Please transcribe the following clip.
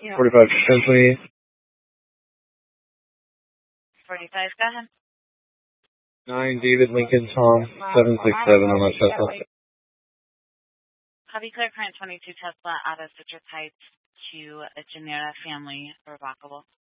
45 Symphony. 45, go ahead. 9 David Lincoln Tom 767 on that Tesla. Have you cleared current 22 Tesla out of Citrus Heights to a Genera family revocable?